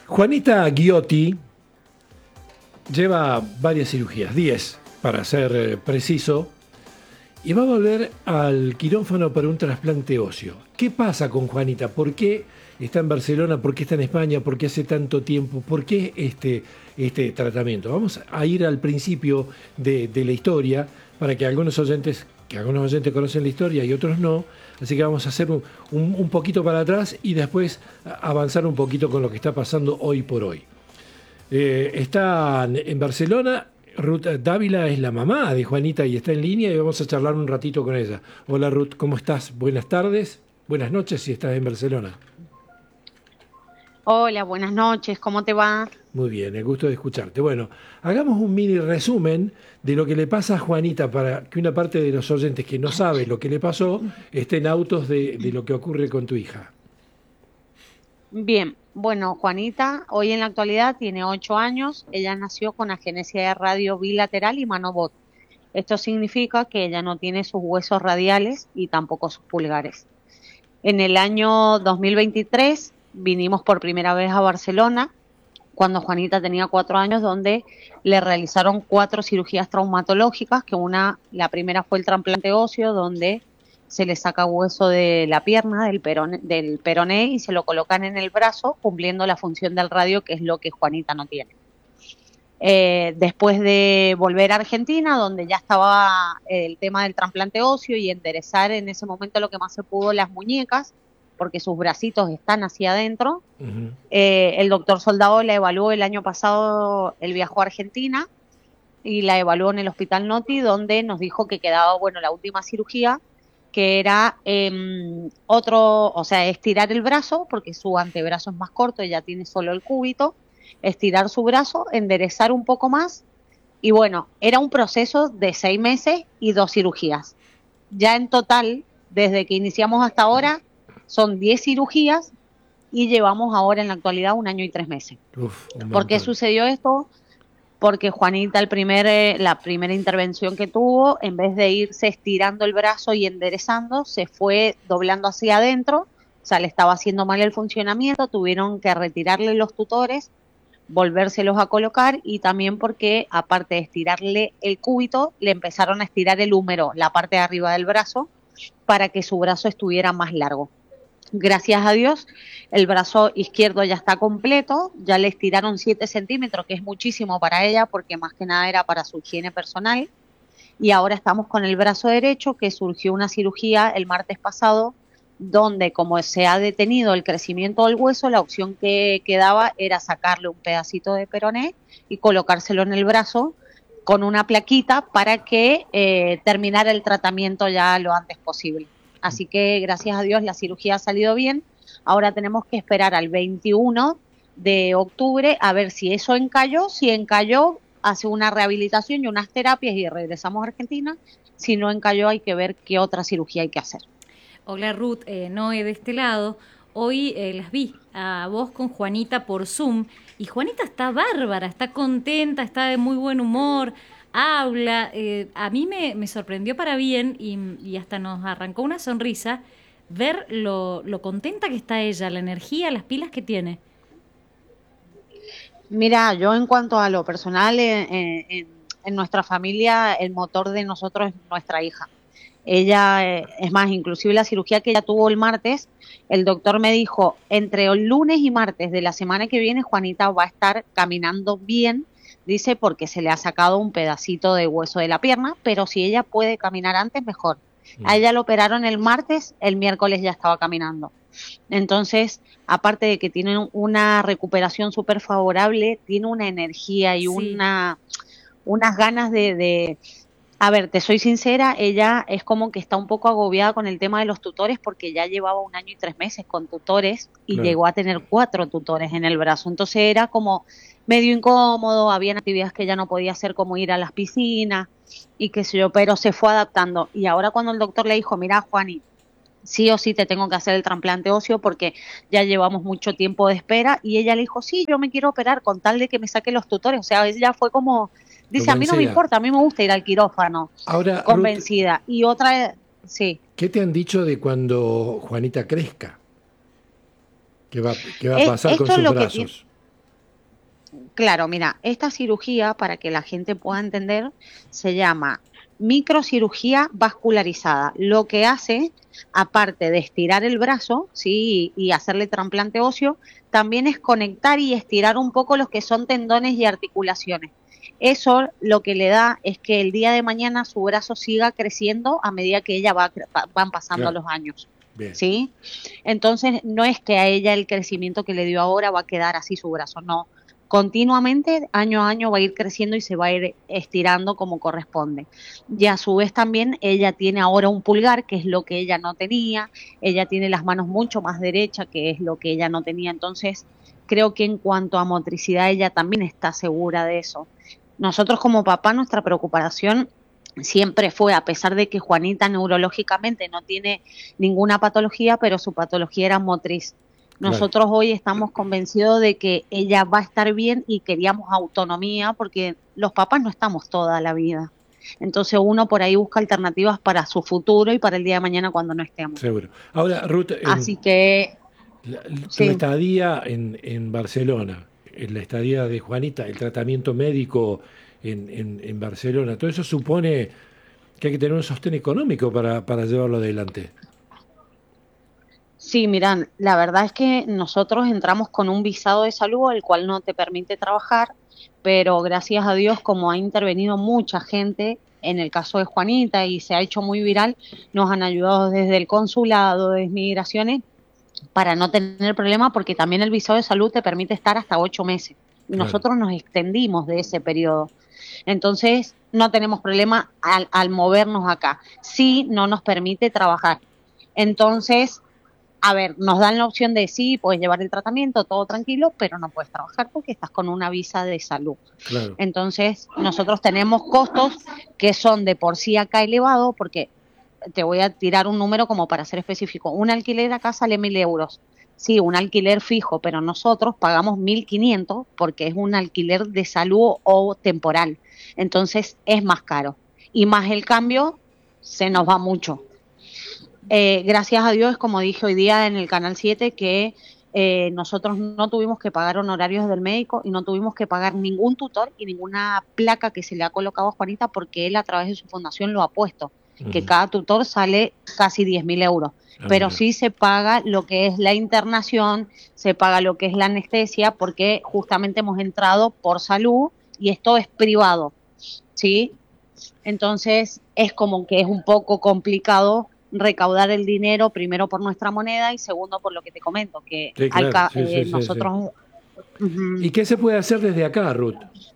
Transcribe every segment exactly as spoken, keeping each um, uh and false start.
Juanita Ghiotti lleva varias cirugías, diez para ser eh, preciso, y va a volver al quirófano para un trasplante óseo. ¿Qué pasa con Juanita? ¿Por qué está en Barcelona? ¿Por qué está en España? ¿Por qué hace tanto tiempo? ¿Por qué este, este tratamiento? Vamos a ir al principio de, de la historia para que algunos oyentes, que algunos oyentes conocen la historia y otros no. Así que vamos a hacer un, un, un poquito para atrás y después avanzar un poquito con lo que está pasando hoy por hoy. Eh, está en Barcelona. Ruth Dávila es la mamá de Juanita y está en línea y vamos a charlar un ratito con ella. Hola Ruth, ¿cómo estás? Buenas tardes, buenas noches si estás en Barcelona. Hola, buenas noches, ¿cómo te va? Muy bien, el gusto de escucharte. Bueno, hagamos un mini resumen de lo que le pasa a Juanita para que una parte de los oyentes que no sabe lo que le pasó estén autos de, de lo que ocurre con tu hija. Bien, bueno, Juanita hoy en la actualidad tiene ocho años, ella nació con agenesia de radio bilateral y manobot. Esto significa que ella no tiene sus huesos radiales y tampoco sus pulgares. En el año dos mil veintitrés vinimos por primera vez a Barcelona, cuando Juanita tenía cuatro años, donde le realizaron cuatro cirugías traumatológicas, que una, la primera fue el trasplante óseo, donde se le saca hueso de la pierna, del peroné, del peroné, y se lo colocan en el brazo, cumpliendo la función del radio, que es lo que Juanita no tiene. Eh, después de volver a Argentina, donde ya estaba el tema del trasplante óseo y enderezar en ese momento lo que más se pudo las muñecas, porque sus bracitos están hacia adentro, uh-huh. eh, el doctor Soldado la evaluó el año pasado, él viajó a Argentina y la evaluó en el Hospital Noti, donde nos dijo que quedaba, bueno, la última cirugía, que era eh, otro, o sea, estirar el brazo, porque su antebrazo es más corto, ella tiene solo el cúbito, estirar su brazo, enderezar un poco más, y bueno, era un proceso de seis meses y dos cirugías. Ya en total, desde que iniciamos hasta ahora, son diez cirugías y llevamos ahora en la actualidad un año y tres meses. Uf, ¿Por qué sucedió esto? Porque Juanita, el primer, eh, la primera intervención que tuvo, en vez de irse estirando el brazo y enderezando, se fue doblando hacia adentro, o sea, le estaba haciendo mal el funcionamiento, tuvieron que retirarle los tutores, volvérselos a colocar, y también porque, aparte de estirarle el cúbito, le empezaron a estirar el húmero, la parte de arriba del brazo, para que su brazo estuviera más largo. Gracias a Dios, el brazo izquierdo ya está completo, ya le estiraron siete centímetros, que es muchísimo para ella, porque más que nada era para su higiene personal, y ahora estamos con el brazo derecho, que surgió una cirugía el martes pasado, donde como se ha detenido el crecimiento del hueso, la opción que quedaba era sacarle un pedacito de peroné y colocárselo en el brazo con una plaquita para que eh, terminara el tratamiento ya lo antes posible. Así que gracias a Dios la cirugía ha salido bien. Ahora tenemos que esperar al veintiuno de octubre a ver si eso encalló. Si encalló, hace una rehabilitación y unas terapias y regresamos a Argentina. Si no encalló, hay que ver qué otra cirugía hay que hacer. Hola Ruth, eh, Noé de este lado. Hoy eh, las vi a vos con Juanita por Zoom y Juanita está bárbara, está contenta, está de muy buen humor, habla. Eh, a mí me, me sorprendió para bien y, y hasta nos arrancó una sonrisa ver lo, lo contenta que está ella, la energía, las pilas que tiene. Mira, yo en cuanto a lo personal, en, en, en nuestra familia el motor de nosotros es nuestra hija. Ella, eh, es más, inclusive la cirugía que ella tuvo el martes, el doctor me dijo, entre el lunes y martes de la semana que viene, Juanita va a estar caminando bien, dice, porque se le ha sacado un pedacito de hueso de la pierna, pero si ella puede caminar antes, mejor. Mm. A ella lo operaron el martes, el miércoles ya estaba caminando. Entonces, aparte de que tiene una recuperación súper favorable, tiene una energía y sí. una unas ganas de... de A ver, te soy sincera, ella es como que está un poco agobiada con el tema de los tutores porque ya llevaba un año y tres meses con tutores y claro. Llegó a tener cuatro tutores en el brazo. Entonces era como medio incómodo, habían actividades que ella no podía hacer como ir a las piscinas y qué sé yo, pero se fue adaptando. Y ahora cuando el doctor le dijo, mira Juani, sí o sí te tengo que hacer el trasplante óseo porque ya llevamos mucho tiempo de espera, y ella le dijo, sí, yo me quiero operar con tal de que me saque los tutores. O sea, ella fue como... Dice, a mí no me importa, a mí me gusta ir al quirófano. Ahora, convencida. Ruth, y otra, sí. ¿Qué te han dicho de cuando Juanita crezca? ¿Qué va, qué va a pasar es, con sus lo brazos? Que tiene, Claro, mira, esta cirugía, para que la gente pueda entender, se llama microcirugía vascularizada. Lo que hace, aparte de estirar el brazo, ¿sí? y, y hacerle trasplante óseo, también es conectar y estirar un poco los que son tendones y articulaciones. Eso lo que le da es que el día de mañana su brazo siga creciendo a medida que ella va, van pasando Claro. los años. Bien. ¿Sí? Entonces, no es que a ella el crecimiento que le dio ahora va a quedar así su brazo, no. Continuamente, año a año, va a ir creciendo y se va a ir estirando como corresponde. Y a su vez también ella tiene ahora un pulgar, que es lo que ella no tenía. Ella tiene las manos mucho más derechas, que es lo que ella no tenía. Entonces, creo que en cuanto a motricidad, ella también está segura de eso. Nosotros como papá, nuestra preocupación siempre fue, a pesar de que Juanita neurológicamente no tiene ninguna patología, pero su patología era motriz. Nosotros Claro. hoy estamos convencidos de que ella va a estar bien y queríamos autonomía porque los papás no estamos toda la vida. Entonces uno por ahí busca alternativas para su futuro y para el día de mañana cuando no estemos. Seguro. Ahora, Ruth, Así en que, la- tu sí. estadía en, en Barcelona, en la estadía de Juanita, el tratamiento médico en, en- en Barcelona, todo eso supone que hay que tener un sostén económico para, para llevarlo adelante. Sí, miran, la verdad es que nosotros entramos con un visado de salud, el cual no te permite trabajar, pero gracias a Dios, como ha intervenido mucha gente, en el caso de Juanita, y se ha hecho muy viral, nos han ayudado desde el consulado, desde migraciones, para no tener problema, porque también el visado de salud te permite estar hasta ocho meses. Y Claro. nosotros nos extendimos de ese periodo. Entonces, no tenemos problema al, al movernos acá. Sí, no nos permite trabajar. Entonces, a ver, nos dan la opción de sí, puedes llevar el tratamiento, todo tranquilo, pero no puedes trabajar porque estás con una visa de salud. Claro. Entonces, nosotros tenemos costos que son de por sí acá elevados, porque te voy a tirar un número como para ser específico. Un alquiler acá sale mil euros. Sí, un alquiler fijo, pero nosotros pagamos mil quinientos porque es un alquiler de salud o temporal. Entonces, es más caro. Y más el cambio, se nos va mucho. Eh, gracias a Dios, como dije hoy día en el Canal siete, que eh, nosotros no tuvimos que pagar honorarios del médico y no tuvimos que pagar ningún tutor y ninguna placa que se le ha colocado a Juanita porque él a través de su fundación lo ha puesto, que Ujú. cada tutor sale casi diez mil euros. Ah, Pero mira. sí se paga lo que es la internación, se paga lo que es la anestesia, porque justamente hemos entrado por salud y esto es privado, ¿sí? Entonces es como que es un poco complicado recaudar el dinero, primero por nuestra moneda y segundo por lo que te comento, que Sí, hay claro. ca- Sí, eh, sí, sí, sí. nosotros... Ujú. ¿Y qué se puede hacer desde acá, Ruth?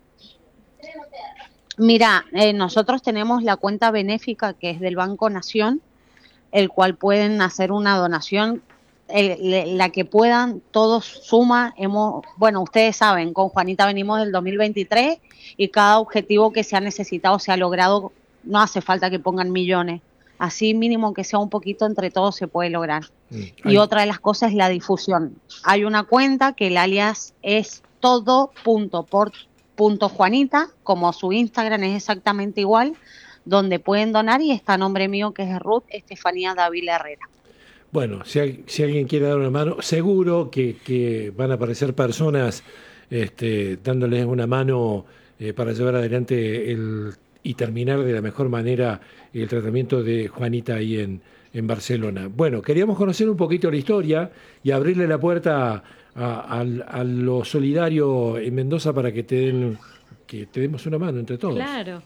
Mira, eh, nosotros tenemos la cuenta benéfica que es del Banco Nación, el cual pueden hacer una donación, el- le- la que puedan, todos suma. Hemos, bueno, ustedes saben, con Juanita venimos del dos mil veintitrés y cada objetivo que se ha necesitado se ha logrado, no hace falta que pongan millones, así mínimo que sea un poquito, entre todos se puede lograr. Mm, Y hay- otra de las cosas es la difusión. Hay una cuenta que el alias es todo punto por punto Juanita, como su Instagram es exactamente igual, donde pueden donar y está a nombre mío que es Ruth Estefanía Dávila Herrera. Bueno, si, hay- si alguien quiere dar una mano, seguro que, que van a aparecer personas este, dándoles una mano eh, para llevar adelante el, y terminar de la mejor manera el tratamiento de Juanita ahí en, en Barcelona. Bueno, queríamos conocer un poquito la historia y abrirle la puerta a, a- a lo solidario en Mendoza para que te den, que te demos una mano entre todos. Claro.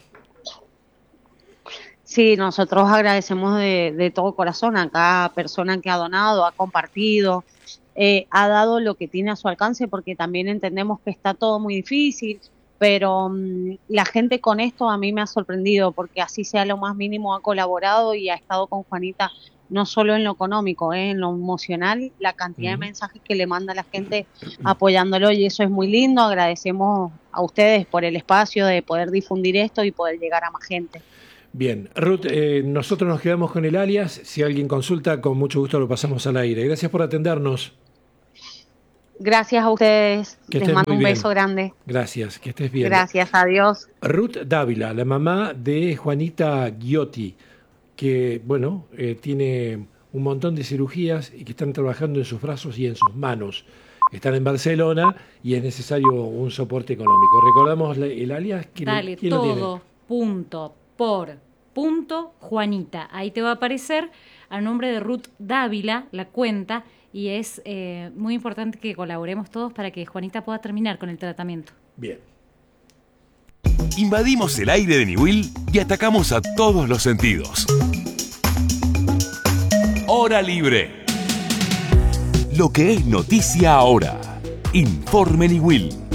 Sí, nosotros agradecemos de, de todo corazón a cada persona que ha donado, ha compartido, eh, ha dado lo que tiene a su alcance, porque también entendemos que está todo muy difícil, pero mm, la gente con esto a mí me ha sorprendido, porque así sea lo más mínimo ha colaborado y ha estado con Juanita, no solo en lo económico, eh, en lo emocional, la cantidad de Ujú. mensajes que le manda la gente apoyándolo y eso es muy lindo. Agradecemos a ustedes por el espacio de poder difundir esto y poder llegar a más gente. Bien, Ruth, eh, nosotros nos quedamos con el alias. Si alguien consulta, con mucho gusto lo pasamos al aire. Gracias por atendernos. Gracias a ustedes. Que Les estés mando muy un bien. beso grande. Gracias, que estés bien. Gracias a Dios. Ruth Dávila, la mamá de Juanita Ghiotti, que, bueno, eh, tiene un montón de cirugías y que están trabajando en sus brazos y en sus manos. están en Barcelona y es necesario un soporte económico. Recordamos el alias. Dale, ¿quién lo tiene? todo, punto, por, punto, Juanita. Ahí te va a aparecer a nombre de Ruth Dávila la cuenta y es eh, muy importante que colaboremos todos para que Juanita pueda terminar con el tratamiento. Bien. Invadimos el aire de Niwil y atacamos a todos los sentidos. Hora Libre. Lo que es noticia ahora. Informe Niwil.